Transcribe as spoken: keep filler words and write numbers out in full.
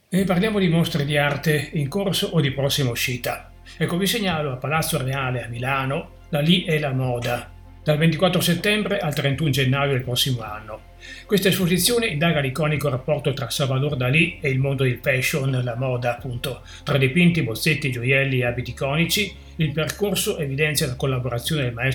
E parliamo di mostre di arte in corso o di prossima uscita. Ecco, vi segnalo a Palazzo Reale a Milano La Lì è la moda, dal ventiquattro settembre al trentuno gennaio del prossimo anno. Questa esposizione indaga l'iconico rapporto tra Salvador Dalì e il mondo del fashion, la moda, appunto, tra dipinti, bozzetti, gioielli e abiti iconici. Il percorso evidenzia la collaborazione del maestro